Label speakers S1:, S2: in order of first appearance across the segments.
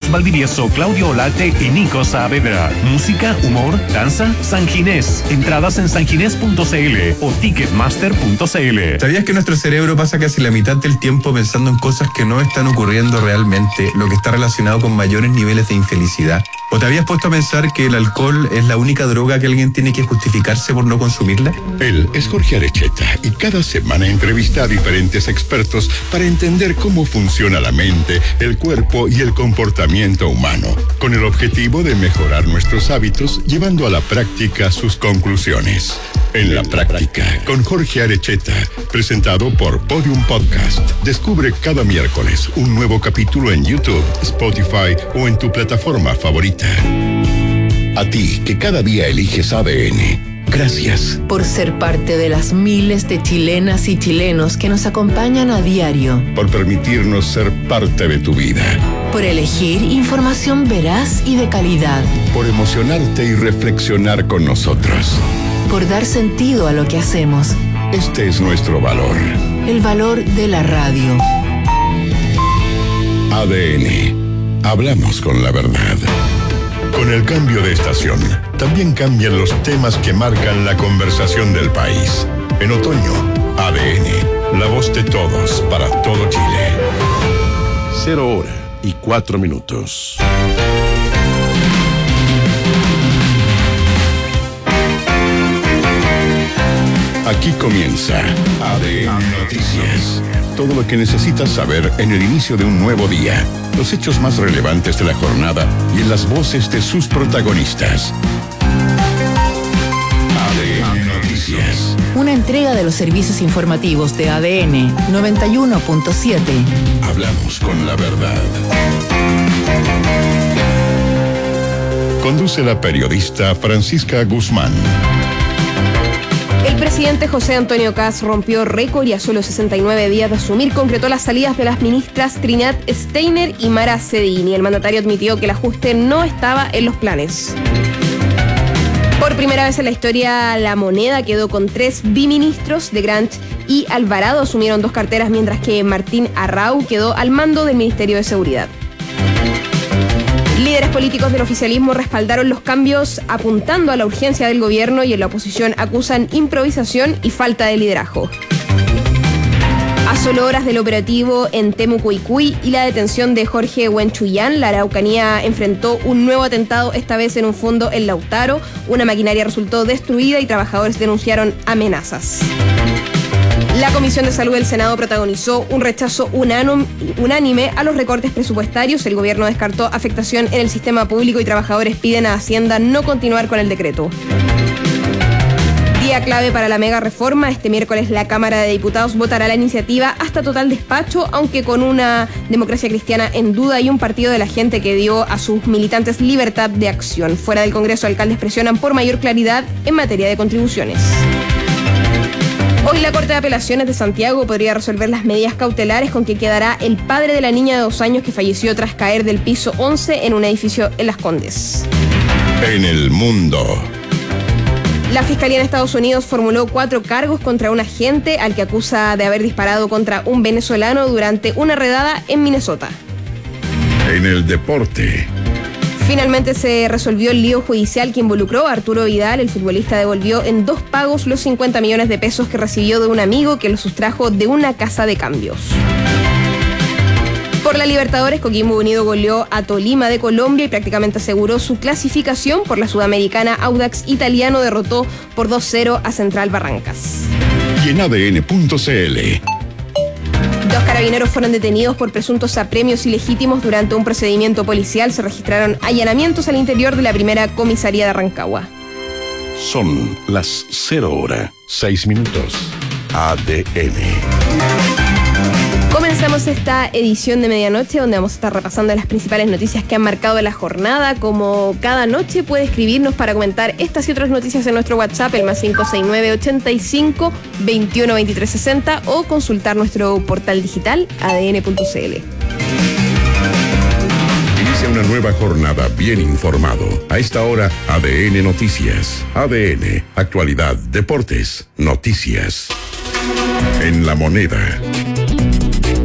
S1: Ginés Valdivieso, Claudio Olarte y Nico Saavedra. Música, humor, danza, San Ginés. Entradas en sanginés.cl o ticketmaster.cl.
S2: ¿Sabías que nuestro cerebro pasa casi la mitad del tiempo pensando en cosas que no están ocurriendo realmente, lo que está relacionado con mayores niveles de infelicidad? ¿O te habías puesto a pensar que el alcohol es la única droga que alguien tiene que justificarse por no consumirla?
S3: Él es Jorge Arecheta y cada semana entrevista a diferentes expertos para entender cómo funciona la mente, el cuerpo y el comportamiento humano, con el objetivo de mejorar nuestros hábitos, llevando a la práctica sus conclusiones. En la práctica, con Jorge Arecheta, presentado por Podium Podcast. Descubre cada miércoles un nuevo capítulo en YouTube, Spotify o en tu plataforma favorita. A ti, que cada día eliges ADN, gracias.
S4: Por ser parte de las miles de chilenas y chilenos que nos acompañan a diario.
S3: Por permitirnos ser parte de tu vida.
S4: Por elegir información veraz y de calidad.
S3: Por emocionarte y reflexionar con nosotros.
S4: Por dar sentido a lo que hacemos.
S3: Este es nuestro valor.
S4: El valor de la radio.
S3: ADN. Hablamos con la verdad. Con el cambio de estación, también cambian los temas que marcan la conversación del país. En otoño, ADN. La voz de todos para todo Chile.
S5: 0:04.
S3: Aquí comienza ADN Noticias. Todo lo que necesitas saber en el inicio de un nuevo día. Los hechos más relevantes de la jornada y en las voces de sus protagonistas. ADN Noticias.
S4: Una entrega de los servicios informativos de ADN 91.7.
S3: Hablamos con la verdad. Conduce la periodista Francisca Guzmán.
S6: El presidente José Antonio Kast rompió récord y a solo 69 días de asumir concretó las salidas de las ministras Trinidad Steiner y Mara Cedini. El mandatario admitió que el ajuste no estaba en los planes. Por primera vez en la historia, La Moneda quedó con 3 biministros. De Grant y Alvarado asumieron 2 carteras, mientras que Martín Arrau quedó al mando del Ministerio de Seguridad. Líderes políticos del oficialismo respaldaron los cambios apuntando a la urgencia del gobierno y en la oposición acusan improvisación y falta de liderazgo. A solo horas del operativo en Temucuicui y la detención de Jorge Huenchuyán, la Araucanía enfrentó un nuevo atentado, esta vez en un fondo en Lautaro. Una maquinaria resultó destruida y trabajadores denunciaron amenazas. La Comisión de Salud del Senado protagonizó un rechazo unánime a los recortes presupuestarios. El gobierno descartó afectación en el sistema público y trabajadores piden a Hacienda no continuar con el decreto. Día clave para la mega reforma. Este miércoles la Cámara de Diputados votará la iniciativa hasta total despacho, aunque con una democracia cristiana en duda y un partido de la gente que dio a sus militantes libertad de acción. Fuera del Congreso, alcaldes presionan por mayor claridad en materia de contribuciones. Hoy la Corte de Apelaciones de Santiago podría resolver las medidas cautelares con que quedará el padre de la niña de 2 años que falleció tras caer del piso 11 en un edificio en Las Condes.
S3: En el mundo.
S6: La Fiscalía en Estados Unidos formuló 4 cargos contra un agente al que acusa de haber disparado contra un venezolano durante una redada en Minnesota.
S3: En el deporte.
S6: Finalmente se resolvió el lío judicial que involucró a Arturo Vidal. El futbolista devolvió en 2 pagos los 50 millones de pesos que recibió de un amigo que lo sustrajo de una casa de cambios. Por la Libertadores, Coquimbo Unido goleó a Tolima de Colombia y prácticamente aseguró su clasificación. Por la Sudamericana, Audax Italiano derrotó por 2-0 a Central Barrancas.
S3: Y en ADN.cl.
S6: 2 carabineros fueron detenidos por presuntos apremios ilegítimos durante un procedimiento policial. Se registraron allanamientos al interior de la primera comisaría de Rancagua.
S5: Son las 0:06. ADN.
S6: Comenzamos esta edición de medianoche donde vamos a estar repasando las principales noticias que han marcado la jornada. Como cada noche puede escribirnos para comentar estas y otras noticias en nuestro WhatsApp, el más 569-85-21-2360, o consultar nuestro portal digital adn.cl.
S3: Inicia una nueva jornada bien informado. A esta hora, ADN Noticias. ADN, actualidad, deportes, noticias. En La Moneda.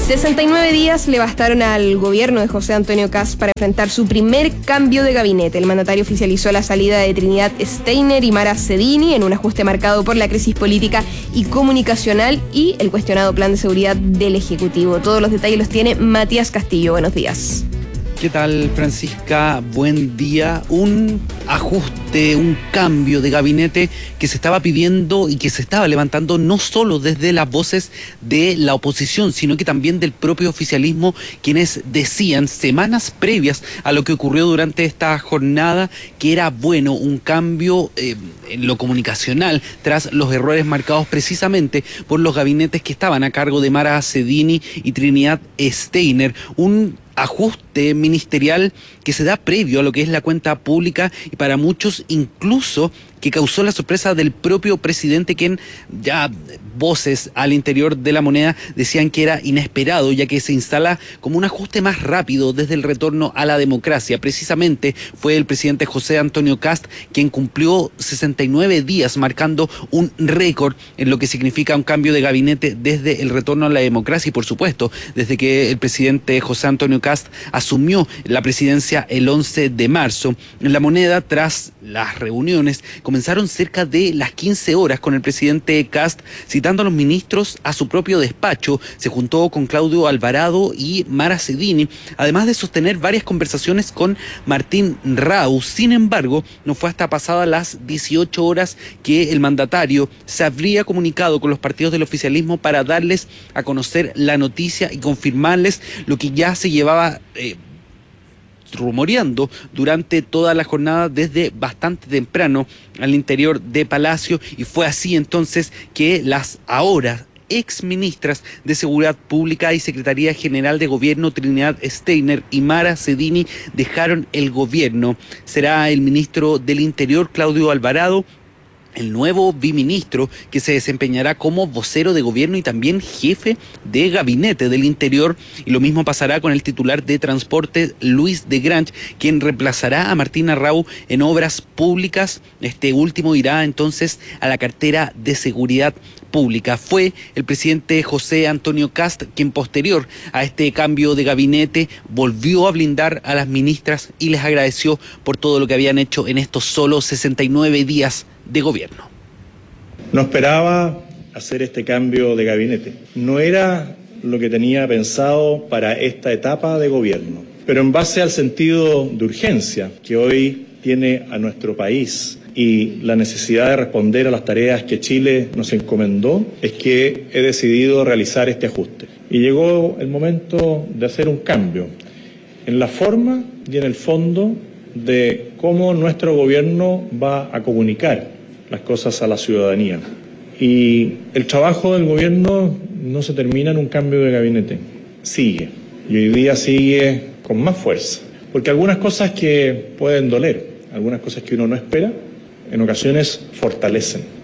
S6: 69 días le bastaron al gobierno de José Antonio Kast para enfrentar su primer cambio de gabinete. El mandatario oficializó la salida de Trinidad Steiner y Mara Cedini en un ajuste marcado por la crisis política y comunicacional y el cuestionado plan de seguridad del Ejecutivo. Todos los detalles los tiene Matías Castillo. Buenos días.
S7: ¿Qué tal, Francisca? Buen día. Un ajuste, un cambio de gabinete que se estaba pidiendo y que se estaba levantando no solo desde las voces de la oposición, sino que también del propio oficialismo, quienes decían semanas previas a lo que ocurrió durante esta jornada que era bueno un cambio en lo comunicacional tras los errores marcados precisamente por los gabinetes que estaban a cargo de Mara Cedini y Trinidad Steiner. Un ajuste ministerial que se da previo a lo que es la cuenta pública y para muchos incluso que causó la sorpresa del propio presidente, quien ya voces al interior de la moneda decían que era inesperado, ya que se instala como un ajuste más rápido desde el retorno a la democracia. Precisamente fue el presidente José Antonio Kast quien cumplió 69 días, marcando un récord en lo que significa un cambio de gabinete desde el retorno a la democracia y, por supuesto, desde que el presidente José Antonio Kast asumió la presidencia el 11 de marzo. En la moneda, tras las reuniones, comenzaron cerca de las 15 horas con el presidente Kast citando a los ministros a su propio despacho. Se juntó con Claudio Alvarado y Mara Cedini, además de sostener varias conversaciones con Martín Rau. Sin embargo, no fue hasta pasadas las 18 horas que el mandatario se habría comunicado con los partidos del oficialismo para darles a conocer la noticia y confirmarles lo que ya se llevaba rumoreando durante toda la jornada desde bastante temprano al interior de Palacio, y fue así entonces que las ahora exministras de Seguridad Pública y Secretaría General de Gobierno Trinidad Steiner y Mara Cedini dejaron el gobierno. Será el ministro del Interior, Claudio Alvarado, el nuevo biministro que se desempeñará como vocero de gobierno y también jefe de gabinete del interior, y lo mismo pasará con el titular de transporte, Luis de Grange, quien reemplazará a Martín Rau en obras públicas. Este último irá entonces a la cartera de seguridad pública. Fue el presidente José Antonio Kast quien, posterior a este cambio de gabinete, volvió a blindar a las ministras y les agradeció por todo lo que habían hecho en estos solo 69 días de gobierno.
S8: No esperaba hacer este cambio de gabinete. No era lo que tenía pensado para esta etapa de gobierno. Pero en base al sentido de urgencia que hoy tiene a nuestro país y la necesidad de responder a las tareas que Chile nos encomendó, es que he decidido realizar este ajuste. Y llegó el momento de hacer un cambio en la forma y en el fondo de cómo nuestro gobierno va a comunicar las cosas a la ciudadanía. Y el trabajo del gobierno no se termina en un cambio de gabinete, sigue. Y hoy día sigue con más fuerza. Porque algunas cosas que pueden doler, algunas cosas que uno no espera, en ocasiones fortalecen.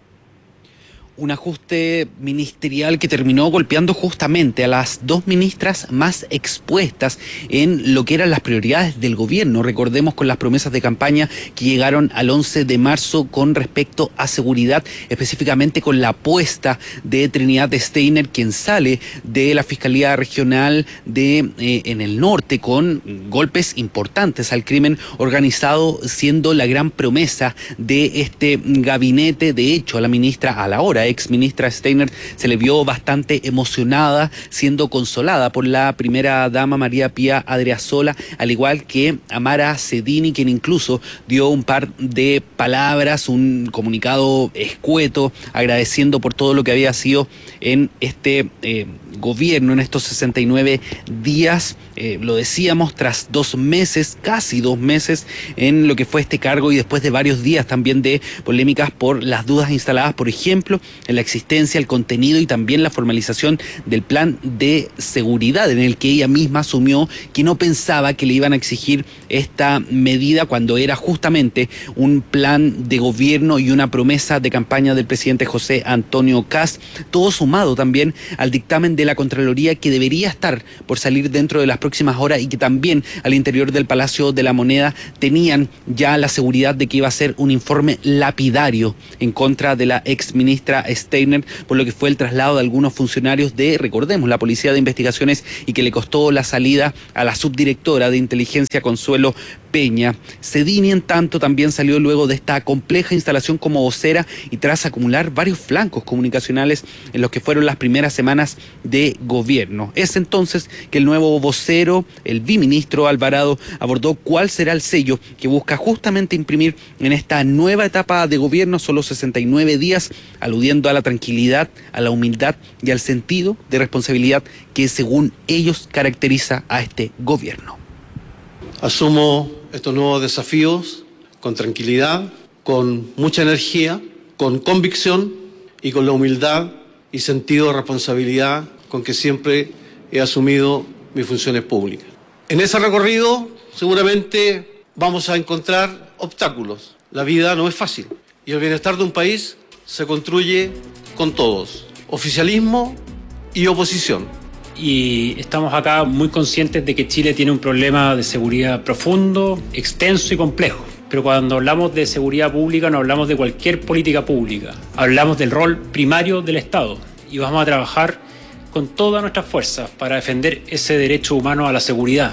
S7: Un ajuste ministerial que terminó golpeando justamente a las dos ministras más expuestas en lo que eran las prioridades del gobierno. Recordemos con las promesas de campaña que llegaron al 11 de marzo con respecto a seguridad, específicamente con la apuesta de Trinidad Steiner, quien sale de la Fiscalía Regional en el norte con golpes importantes al crimen organizado, siendo la gran promesa de este gabinete. De hecho, a la ministra, a la hora ex ministra Steiner, se le vio bastante emocionada, siendo consolada por la primera dama María Pía Adriasola, al igual que a Mara Cedini, quien incluso dio un par de palabras, un comunicado escueto, agradeciendo por todo lo que había sido en este gobierno, en estos 69 días. Lo decíamos, tras 2 meses, casi 2 meses en lo que fue este cargo, y después de varios días también de polémicas por las dudas instaladas, por ejemplo, en la existencia, el contenido y también la formalización del plan de seguridad, en el que ella misma asumió que no pensaba que le iban a exigir esta medida cuando era justamente un plan de gobierno y una promesa de campaña del presidente José Antonio Kast, todo sumado también al dictamen de la Contraloría que debería estar por salir dentro de las próximas horas, y que también al interior del Palacio de la Moneda tenían ya la seguridad de que iba a ser un informe lapidario en contra de la ex ministra Steiner por lo que fue el traslado de algunos funcionarios de, recordemos, la Policía de Investigaciones y que le costó la salida a la subdirectora de inteligencia Consuelo Peña. Cedini, en tanto, también salió luego de esta compleja instalación como vocera y tras acumular varios flancos comunicacionales en los que fueron las primeras semanas de gobierno. Es entonces que el nuevo vocero, el viceministro Alvarado, abordó cuál será el sello que busca justamente imprimir en esta nueva etapa de gobierno, solo 69 días, aludiendo a la tranquilidad, a la humildad y al sentido de responsabilidad que según ellos caracteriza a este gobierno.
S9: Asumo estos nuevos desafíos con tranquilidad, con mucha energía, con convicción y con la humildad y sentido de responsabilidad con que siempre he asumido mis funciones públicas. En ese recorrido seguramente vamos a encontrar obstáculos. La vida no es fácil y el bienestar de un país se construye con todos, oficialismo y oposición.
S10: Y estamos acá muy conscientes de que Chile tiene un problema de seguridad profundo, extenso y complejo. Pero cuando hablamos de seguridad pública no hablamos de cualquier política pública. Hablamos del rol primario del Estado y vamos a trabajar con todas nuestras fuerzas para defender ese derecho humano a la seguridad.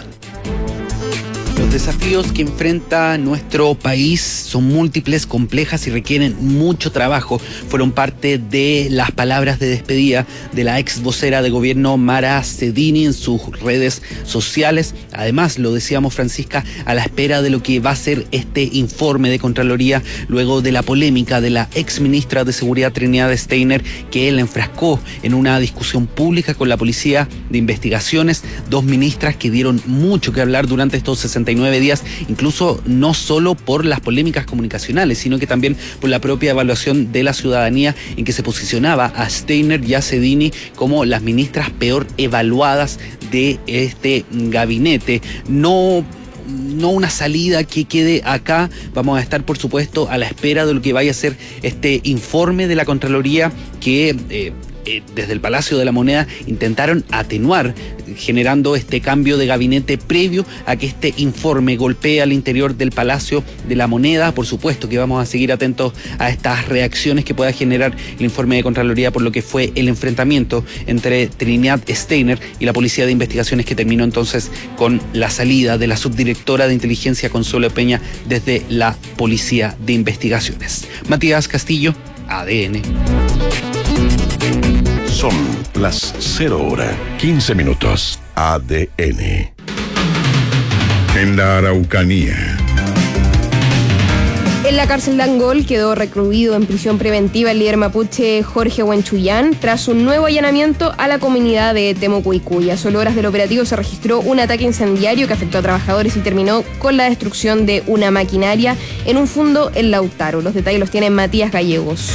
S7: Los desafíos que enfrenta nuestro país son múltiples, complejas y requieren mucho trabajo. Fueron parte de las palabras de despedida de la ex vocera de gobierno Mara Cedini en sus redes sociales. Además, lo decíamos, Francisca, a la espera de lo que va a ser este informe de Contraloría luego de la polémica de la ex ministra de Seguridad Trinidad Steiner, que la enfrascó en una discusión pública con la Policía de Investigaciones. Dos ministras que dieron mucho que hablar durante estos 69 días, incluso no solo por las polémicas comunicacionales, sino que también por la propia evaluación de la ciudadanía en que se posicionaba a Steiner y a Cedini como las ministras peor evaluadas de este gabinete. No una salida que quede acá. Vamos a estar, por supuesto, a la espera de lo que vaya a ser este informe de la Contraloría que desde el Palacio de la Moneda intentaron atenuar, generando este cambio de gabinete previo a que este informe golpee al interior del Palacio de la Moneda. Por supuesto que vamos a seguir atentos a estas reacciones que pueda generar el informe de Contraloría por lo que fue el enfrentamiento entre Trinidad Steiner y la Policía de Investigaciones, que terminó entonces con la salida de la subdirectora de inteligencia Consuelo Peña desde la Policía de Investigaciones. Matías Castillo, ADN.
S5: Son las 0:15. ADN.
S3: En la Araucanía.
S6: En la cárcel de Angol quedó recluido en prisión preventiva el líder mapuche Jorge Huenchuyán tras un nuevo allanamiento a la comunidad de Temucuicui. A solo horas del operativo se registró un ataque incendiario que afectó a trabajadores y terminó con la destrucción de una maquinaria en un fundo en Lautaro. Los detalles los tiene Matías Gallegos.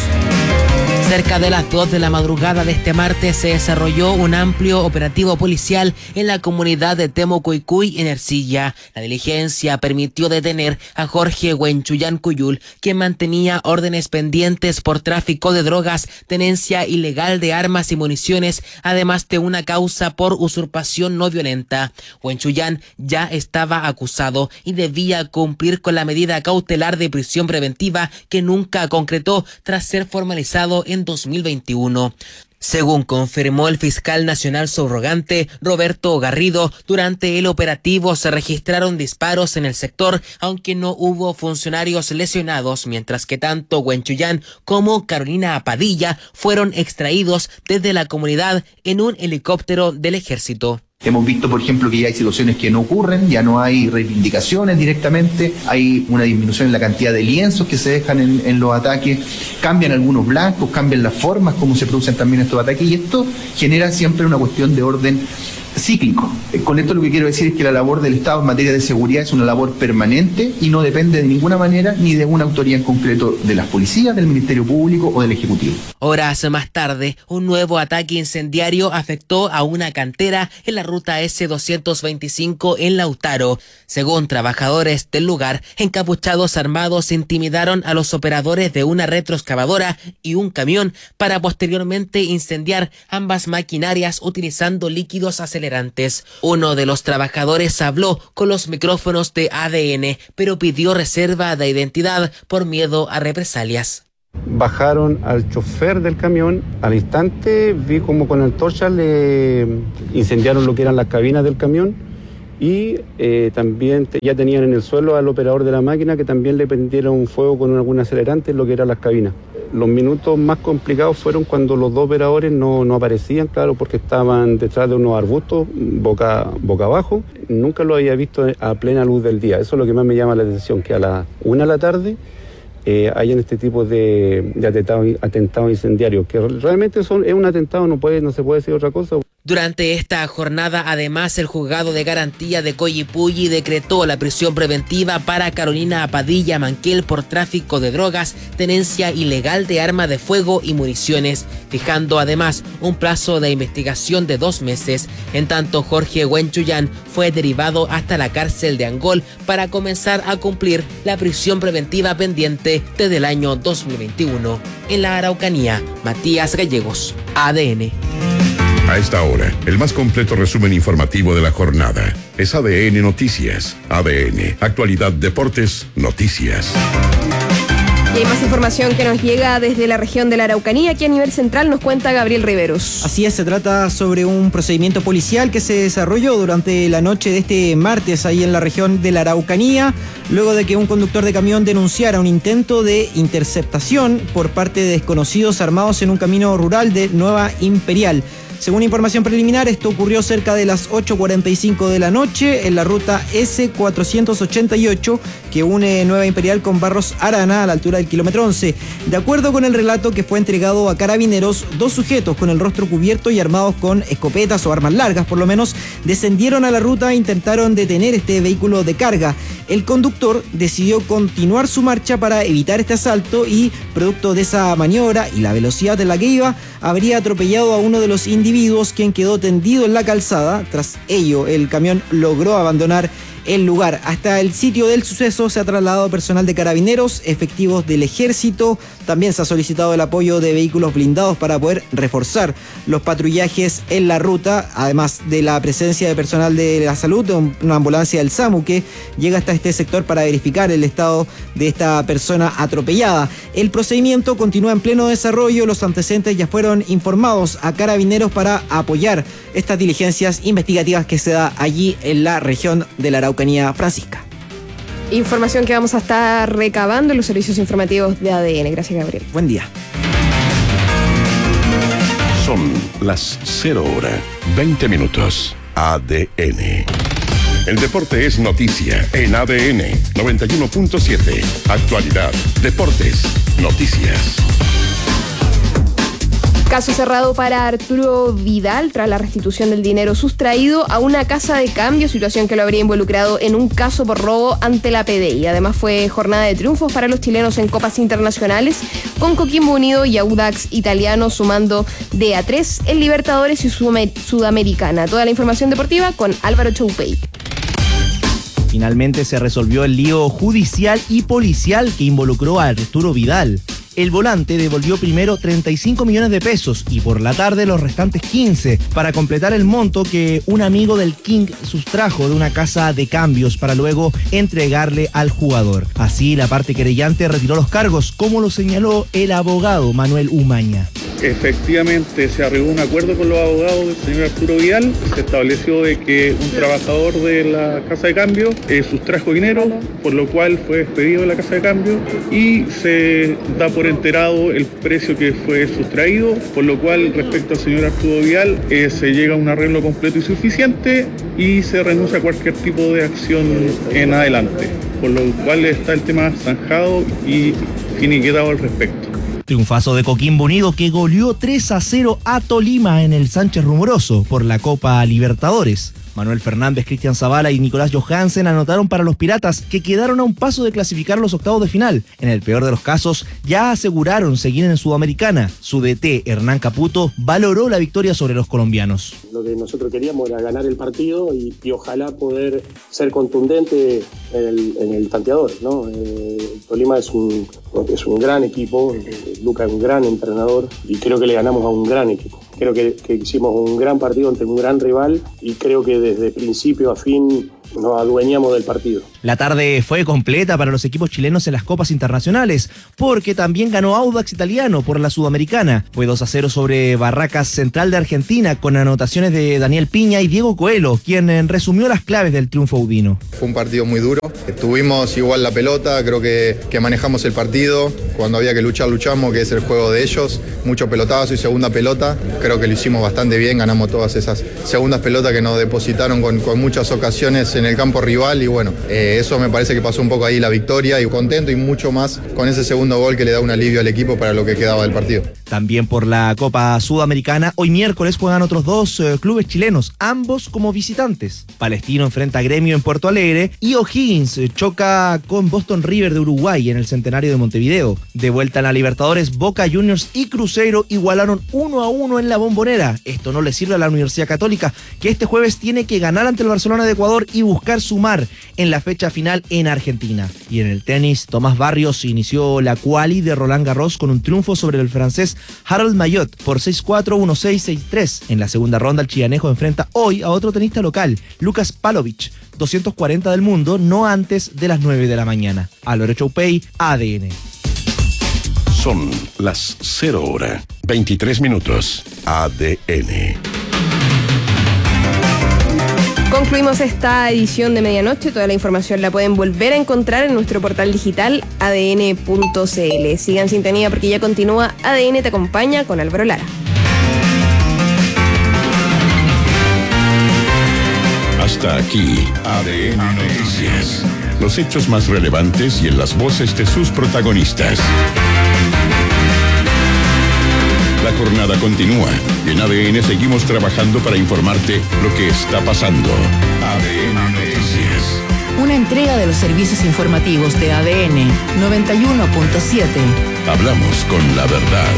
S11: Cerca de las 2 de la madrugada de este martes se desarrolló un amplio operativo policial en la comunidad de Temucuicui, en Ercilla. La diligencia permitió detener a Jorge Huenchuyán Cuyul, quien mantenía órdenes pendientes por tráfico de drogas, tenencia ilegal de armas y municiones, además de una causa por usurpación no violenta. Huenchuyán ya estaba acusado y debía cumplir con la medida cautelar de prisión preventiva que nunca concretó tras ser formalizado en 2021. Según confirmó el fiscal nacional subrogante Roberto Garrido, durante el operativo se registraron disparos en el sector, aunque no hubo funcionarios lesionados, mientras que tanto Huenchuyán como Carolina Padilla fueron extraídos desde la comunidad en un helicóptero del ejército.
S12: Hemos visto, por ejemplo, que ya hay situaciones que no ocurren, ya no hay reivindicaciones directamente, hay una disminución en la cantidad de lienzos que se dejan en los ataques, cambian algunos blancos, cambian las formas como se producen también estos ataques, y esto genera siempre una cuestión de orden cíclico. Con esto lo que quiero decir es que la labor del Estado en materia de seguridad es una labor permanente y no depende de ninguna manera ni de una autoridad en concreto de las policías, del Ministerio Público o del Ejecutivo.
S11: Horas más tarde, un nuevo ataque incendiario afectó a una cantera en la ruta S225 en Lautaro. Según trabajadores del lugar, encapuchados armados intimidaron a los operadores de una retroexcavadora y un camión para posteriormente incendiar ambas maquinarias utilizando líquidos acelerantes. Uno de los trabajadores habló con los micrófonos de ADN, pero pidió reserva de identidad por miedo a represalias.
S13: Bajaron al chofer del camión, al instante vi como con antorcha le incendiaron lo que eran las cabinas del camión y también ya tenían en el suelo al operador de la máquina que también le prendieron fuego con algún acelerante en lo que eran las cabinas. Los minutos más complicados fueron cuando los dos operadores no aparecían, claro, porque estaban detrás de unos arbustos, boca abajo. Nunca lo había visto a plena luz del día. Eso es lo que más me llama la atención, que a las 1 de la tarde hayan este tipo de atentados incendiarios, que realmente es un atentado, no se puede decir otra cosa.
S11: Durante esta jornada, además, el juzgado de garantía de Coyipulli decretó la prisión preventiva para Carolina Padilla Manquel por tráfico de drogas, tenencia ilegal de armas de fuego y municiones, fijando además un plazo de investigación de 2 meses. En tanto, Jorge Huenchuyán fue derivado hasta la cárcel de Angol para comenzar a cumplir la prisión preventiva pendiente desde el año 2021. En la Araucanía, Matías Gallegos, ADN.
S3: A esta hora, el más completo resumen informativo de la jornada es ADN Noticias. ADN, Actualidad, Deportes, Noticias.
S6: Y hay más información que nos llega desde la región de la Araucanía, que a nivel central nos cuenta Gabriel Riveros.
S14: Así es, se trata sobre un procedimiento policial que se desarrolló durante la noche de este martes ahí en la región de la Araucanía, luego de que un conductor de camión denunciara un intento de interceptación por parte de desconocidos armados en un camino rural de Nueva Imperial. Según información preliminar, esto ocurrió cerca de las 8:45 de la noche en la ruta S488 que une Nueva Imperial con Barros Arana a la altura del kilómetro 11. De acuerdo con el relato que fue entregado a Carabineros, 2 sujetos con el rostro cubierto y armados con escopetas o armas largas, por lo menos, descendieron a la ruta e intentaron detener este vehículo de carga. El conductor decidió continuar su marcha para evitar este asalto y, producto de esa maniobra y la velocidad en la que iba, habría atropellado a uno de los individuos, quien quedó tendido en la calzada. Tras ello, el camión logró abandonar el lugar. Hasta el sitio del suceso se ha trasladado personal de Carabineros, efectivos del Ejército. También se ha solicitado el apoyo de vehículos blindados para poder reforzar los patrullajes en la ruta, además de la presencia de personal de la salud, una ambulancia del SAMU que llega hasta este sector para verificar el estado de esta persona atropellada. El procedimiento continúa en pleno desarrollo. Los antecedentes ya fueron informados a Carabineros para apoyar estas diligencias investigativas que se da allí en la región de la Araucanía Francisca.
S6: Información que vamos a estar recabando en los servicios informativos de ADN. Gracias, Gabriel.
S14: Buen día.
S5: Son las 0:20. ADN.
S3: El deporte es noticia en ADN 91.7. Actualidad, deportes, noticias.
S6: Caso cerrado para Arturo Vidal tras la restitución del dinero sustraído a una casa de cambio, situación que lo habría involucrado en un caso por robo ante la PDI. Además fue jornada de triunfos para los chilenos en copas internacionales, con Coquimbo Unido y Audax Italiano sumando de a 3 en Libertadores y Sudamericana. Toda la información deportiva con Álvaro Choupey.
S15: Finalmente se resolvió el lío judicial y policial que involucró a Arturo Vidal. El volante devolvió primero 35 millones de pesos y por la tarde los restantes 15 para completar el monto que un amigo del King sustrajo de una casa de cambios para luego entregarle al jugador. Así, la parte querellante retiró los cargos, como lo señaló el abogado Manuel Umaña.
S16: Efectivamente, se arribó a un acuerdo con los abogados del señor Arturo Vidal. Se estableció de que un trabajador de la casa de cambio sustrajo dinero, por lo cual fue despedido de la casa de cambio y se da por enterado el precio que fue sustraído, por lo cual respecto al señor Arturo Vidal se llega a un arreglo completo y suficiente y se renuncia a cualquier tipo de acción en adelante, por lo cual está el tema zanjado y finiquitado al respecto.
S15: Triunfazo de Coquimbo Unido que goleó 3-0 a Tolima en el Sánchez Rumoroso por la Copa Libertadores. Manuel Fernández, Cristian Zavala y Nicolás Johansen anotaron para los Piratas, que quedaron a un paso de clasificar los octavos de final. En el peor de los casos, ya aseguraron seguir en Sudamericana. Su DT, Hernán Caputo, valoró la victoria sobre los colombianos.
S17: Lo que nosotros queríamos era ganar el partido y ojalá poder ser contundente en el tanteador, ¿no? Tolima es un gran equipo, Luca es un gran entrenador y creo que le ganamos a un gran equipo. Creo que hicimos un gran partido ante un gran rival y creo que desde principio a fin nos adueñamos del partido.
S15: La tarde fue completa para los equipos chilenos en las copas internacionales, porque también ganó Audax Italiano por la Sudamericana. Fue 2-0 sobre Barracas Central de Argentina, con anotaciones de Daniel Piña y Diego Coelho, quien resumió las claves del triunfo audino.
S18: Fue un partido muy duro, tuvimos igual la pelota, creo que manejamos el partido, cuando había que luchar, luchamos, que es el juego de ellos, mucho pelotazo y segunda pelota, creo que lo hicimos bastante bien, ganamos todas esas segundas pelotas que nos depositaron con muchas ocasiones en el campo rival y bueno, eso me parece que pasó un poco ahí la victoria y contento y mucho más con ese segundo gol que le da un alivio al equipo para lo que quedaba del partido.
S15: También por la Copa Sudamericana, hoy miércoles juegan otros dos clubes chilenos, ambos como visitantes. Palestino enfrenta a Gremio en Puerto Alegre y O'Higgins choca con Boston River de Uruguay en el Centenario de Montevideo. De vuelta en la Libertadores, Boca Juniors y Cruzeiro igualaron 1-1 en la Bombonera. Esto no le sirve a la Universidad Católica, que este jueves tiene que ganar ante el Barcelona de Ecuador y buscar sumar en la fecha final en Argentina. Y en el tenis, Tomás Barrios inició la quali de Roland Garros con un triunfo sobre el francés Harold Mayot por 6-4, 1-6, 6-3. En la segunda ronda, el chianejo enfrenta hoy a otro tenista local, Lucas Palovic, 240 del mundo, no antes de las 9 de la mañana. Álvaro Choupey, ADN.
S5: Son las 0:23. ADN.
S6: Concluimos esta edición de medianoche. Toda la información la pueden volver a encontrar en nuestro portal digital adn.cl. Sigan en sintonía porque ya continúa ADN Te Acompaña con Álvaro Lara.
S3: Hasta aquí, ADN Noticias. Los hechos más relevantes y en las voces de sus protagonistas. La jornada continúa. En ADN seguimos trabajando para informarte lo que está pasando. ADN Noticias.
S4: Una entrega de los servicios informativos de ADN 91.7.
S3: Hablamos con la verdad.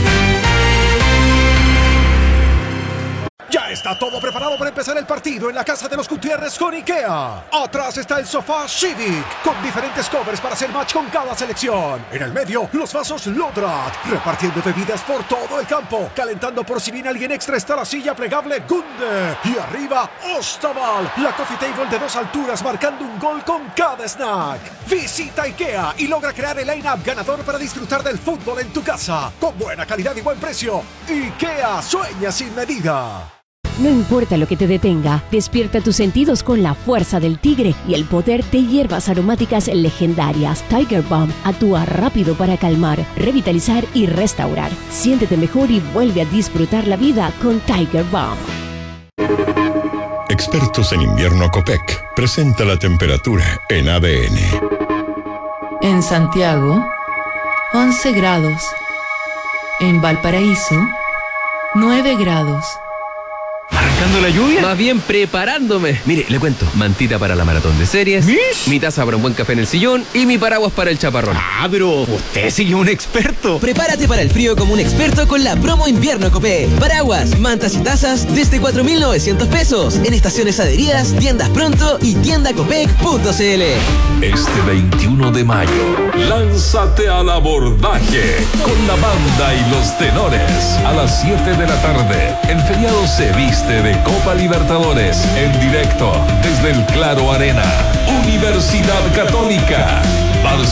S19: Ya está todo preparado para empezar el partido en la casa de los Gutiérrez con IKEA. Atrás está el sofá Civic, con diferentes covers para hacer match con cada selección. En el medio, los vasos Lodrat, repartiendo bebidas por todo el campo. Calentando por si viene alguien extra está la silla plegable Gunde. Y arriba, Ostaval, la coffee table de 2 alturas marcando un gol con cada snack. Visita IKEA y logra crear el line-up ganador para disfrutar del fútbol en tu casa. Con buena calidad y buen precio. IKEA sueña sin medida.
S20: No importa lo que te detenga, despierta tus sentidos con la fuerza del tigre y el poder de hierbas aromáticas legendarias. Tiger Balm actúa rápido para calmar, revitalizar y restaurar. Siéntete mejor y vuelve a disfrutar la vida con Tiger Balm.
S3: Expertos en invierno Copec presenta la temperatura en ADN.
S4: En Santiago, 11 grados. En Valparaíso, 9 grados.
S21: ¿Arrancando la lluvia? Más bien preparándome. Mire, le cuento. Mantita para la maratón de series. Mi taza para un buen café en el sillón. Y mi paraguas para el chaparrón. Ah, pero usted sí que es un experto.
S22: Prepárate para el frío como un experto con la promo invierno Copé. Paraguas, mantas y tazas desde 4.900 pesos. En estaciones adheridas, tiendas pronto y tiendacopec.cl.
S23: Este 21 de mayo, lánzate al abordaje con la banda y los tenores. A las 7 de la tarde, el feriado se viste de Copa Libertadores en directo desde el Claro Arena. Universidad Católica.